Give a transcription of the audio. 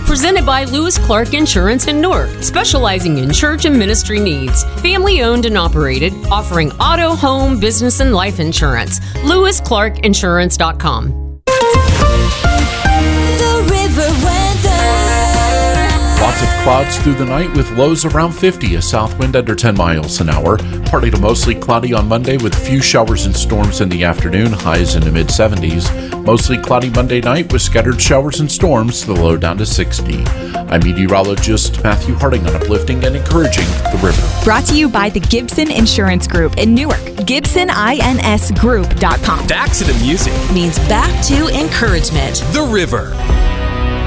Presented by Lewis Clark Insurance in Newark, specializing in church and ministry needs. Family owned and operated, offering auto, home, business, and life insurance. LewisClarkInsurance.com. The River weather. Lots of clouds through the night with lows around 50, a south wind under 10 miles an hour. Partly to mostly cloudy on Monday with a few showers and storms in the afternoon, highs in the mid-70s. Mostly cloudy Monday night with scattered showers and storms, the low down to 60. I'm meteorologist Matthew Harding on Uplifting and Encouraging the River. Brought to you by the Gibson Insurance Group in Newark. GibsonINSGroup.com. Back to the music Means back to encouragement. The River.